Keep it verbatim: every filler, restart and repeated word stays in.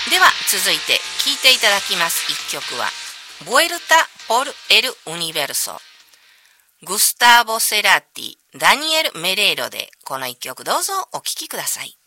では続いて聴いていただきます一曲はボエルタ・ポル・エル・ウニベルソ、グスターボ・セラティ、ダニエル・メレーロでこの一曲どうぞお聴きください。